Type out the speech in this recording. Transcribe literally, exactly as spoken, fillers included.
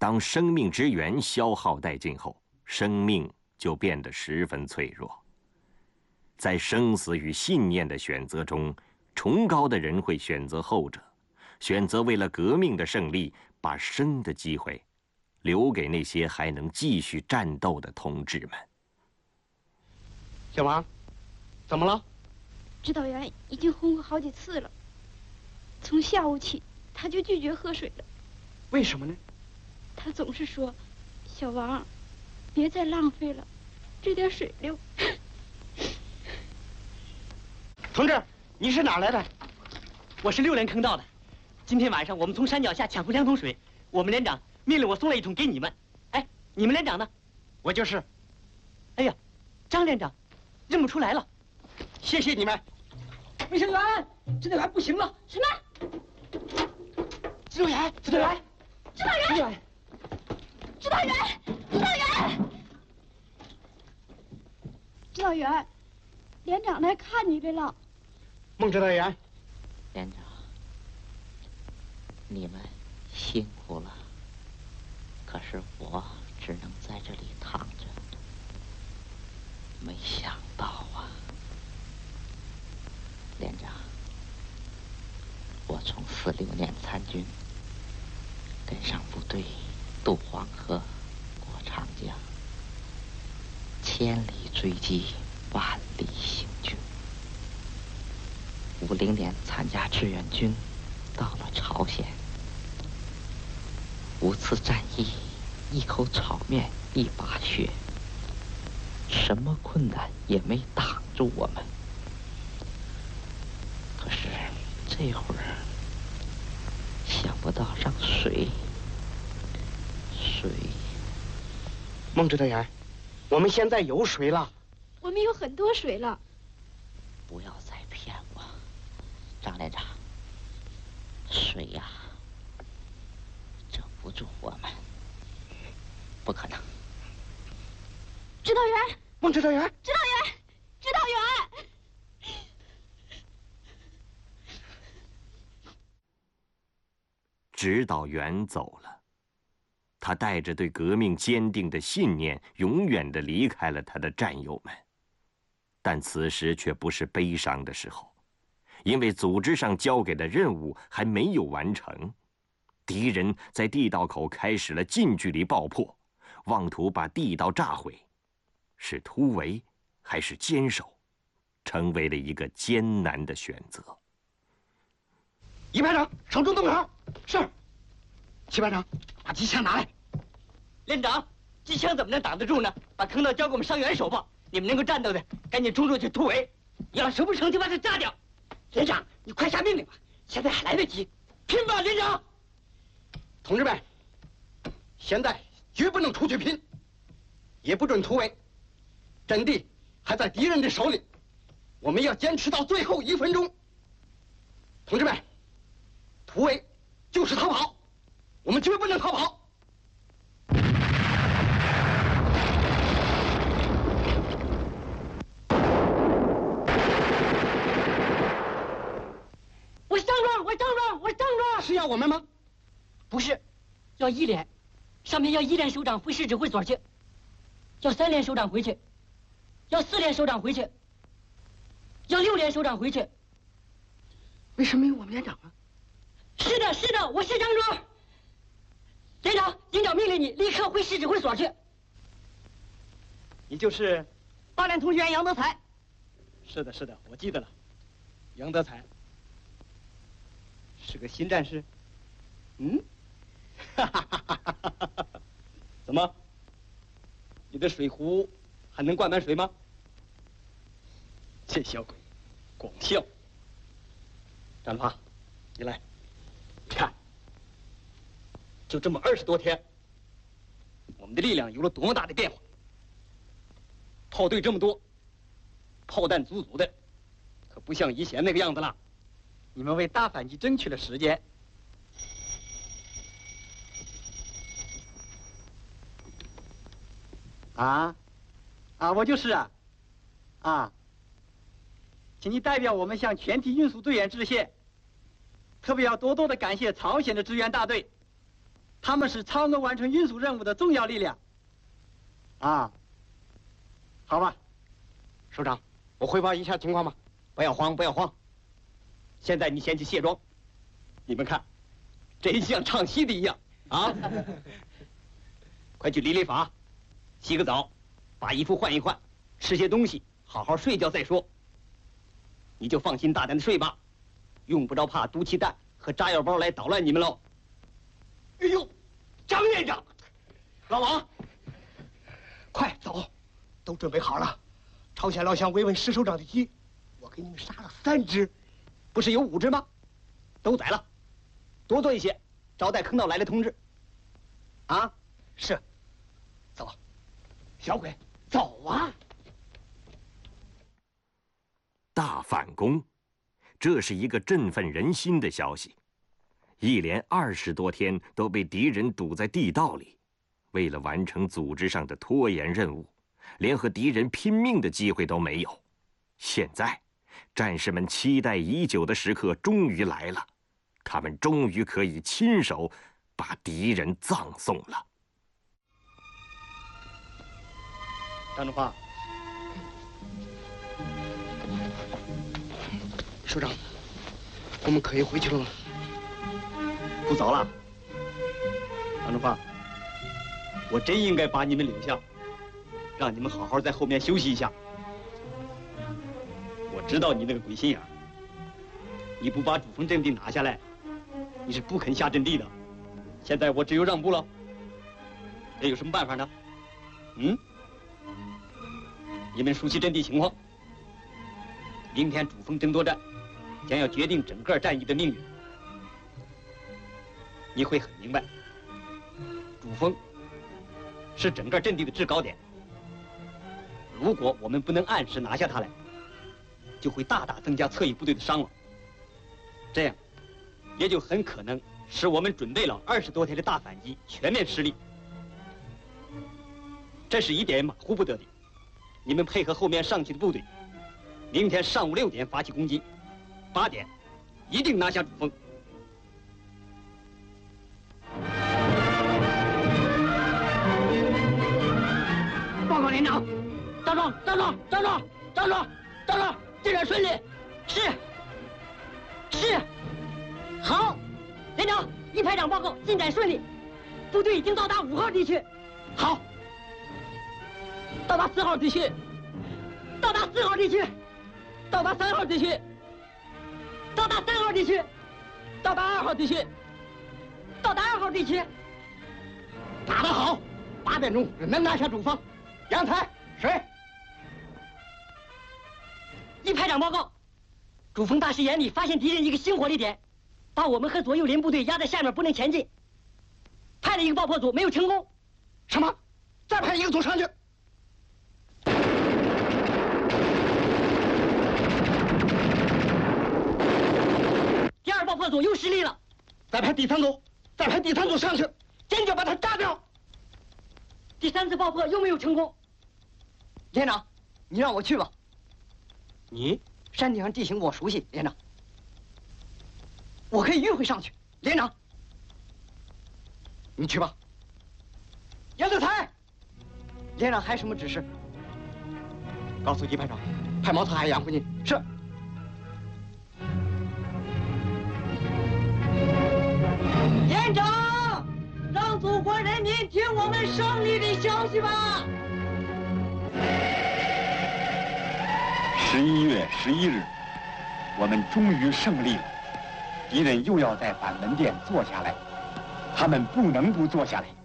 当生命之源消耗殆尽后，生命就变得十分脆弱。在生死与信念的选择中，崇高的人会选择后者，选择为了革命的胜利，把生的机会留给那些还能继续战斗的同志们。 小王，怎么了？ 指导员已经轰我好几次了，从下午起他就拒绝喝水了。 为什么呢？ 他总是说：“小王，别再浪费了，这点水流。” 同志，你是哪来的？ 我是六连坑道的。今天晚上我们从山脚下抢回两桶水，我们连长命令我送了一桶给你们。哎，你们连长呢？ 我就是。 哎呀，张连长，认不出来了。 谢谢你们。 卫生员，指导员不行了。 什么？ 指导员，指导员， 指导员，指导员，指导员，指导员，连长来看你来了。 孟指导员， 连长，你们辛苦了，可是我只能在这里躺着。没想到啊，连长，我从四六年参军，跟上部队渡黄河、过长江，千里追击，万里行军。五零年参加志愿军，到了朝鲜，五次战役，一口炒面，一把血，什么困难也没挡住我们。可是这会儿想不到让水水孟指导员，我们现在有水了。 我们有很多水了。 不要再骗我，张连长，水呀、啊，整不住我们，不可能。 指导员， 孟指导员， 指导员，指导员。 指导员走了，他带着对革命坚定的信念，永远地离开了他的战友们。但此时却不是悲伤的时候，因为组织上交给的任务还没有完成。敌人在地道口开始了近距离爆破，妄图把地道炸毁。是突围还是坚守，成为了一个艰难的选择。 一排长，守住洞口。是。七排长，把机枪拿来。 连长，机枪怎么能挡得住呢？把坑道交给我们伤员守吧。你们能够战斗的，赶紧冲出去突围。要是不成，就把它炸掉。连长，你快下命令吧，现在还来得及。拼吧，连长！ 同志们，现在绝不能出去拼，也不准突围。阵地还在敌人的手里，我们要坚持到最后一分钟。同志们，突围就是逃跑，我们绝不能逃跑。 我是张庄，我是张庄，我是张庄。 是要我们吗？ 不是，要一连，上面要一连首长回师指挥所去，要三连首长回去，要四连首长回去，要六连首长回去。 为什么没有我们连长啊？ 是的，是的，我是张庄。连长，营长命令你立刻回师指挥所去。 你就是八连通讯员杨德才。 是的，是的，我记得了。杨德才是个新战士。嗯？哈哈哈哈哈哈！怎么？你的水壶还能灌满水吗？这小鬼，光笑。展华，你来，看，就这么二十多天，我们的力量有了多么大的变化！炮队这么多，炮弹足足的，可不像以前那个样子了。你们为大反击争取了时间。 啊，啊，我就是啊，啊，请你代表我们向全体运输队员致谢，特别要多多的感谢朝鲜的支援大队， 他们是超能完成运输任务的重要力量。啊，好吧， 首长，我汇报一下情况吧。不要慌，不要慌。现在你先去卸妆。你们看，真像唱戏的一样啊！快去理理发，洗个澡，把衣服换一换，吃些东西，好好睡觉再说。你就放心大胆的睡吧，用不着怕毒气弹和炸药包来捣乱你们喽。哎呦，张院长，老王，快走，都准备好了。朝鲜老乡慰问石首长的鸡，我给你们杀了三只，不是有五只吗？都宰了，多做一些，招待坑道来的同志。啊，是。走，小鬼，走啊！ 大反攻，这是一个振奋人心的消息。一连二十多天都被敌人堵在地道里，为了完成组织上的拖延任务，连和敌人拼命的机会都没有。现在，战士们期待已久的时刻终于来了，他们终于可以亲手把敌人葬送了。 张正发，首长，我们可以回去了吗？不早了。张正发，我真应该把你们留下，让你们好好在后面休息一下。我知道你那个鬼心眼儿，你不把主峰阵地拿下来，你是不肯下阵地的。现在我只有让步了，这有什么办法呢？嗯？你们熟悉阵地情况，明天主峰争夺战将要决定整个战役的命运。你会很明白，主峰是整个阵地的制高点。如果我们不能按时拿下它来，就会大大增加侧翼部队的伤亡，这样也就很可能使我们准备了二十多天的大反击全面失利。这是一点马虎不得的。你们配合后面上去的部队，明天上午六点发起攻击，八点一定拿下主峰。报告连长，张壮，张壮，张壮，张壮，张壮，进展顺利。是，是，好。连长，一排长报告，进展顺利，部队已经到达五号地区。好。到达四号地区，到达四号地区，到达三号地区，到达三号地区，到达二号地区，到达二号地区。打得好！八点钟能拿下主峰。杨才，谁？一排长报告，主峰大视眼里发现敌人一个新火力点，把我们和左右连部队压在下面不能前进。派了一个爆破组，没有成功。什么？再派一个组上去。第二爆破组又失利了，再派第三组，再派第三组上去，坚决把它炸掉。第三次爆破又没有成功。连长，你让我去吧。你山顶上地形我熟悉，连长，我可以迂回上去。连长，你去吧。杨德才，连长还有什么指示？告诉一排长，派毛特海养护你。是。连长，让祖国人民听我们胜利的消息吧！ 十一月十一日，我们终于胜利了。敌人又要在板门店坐下来，他们不能不坐下来。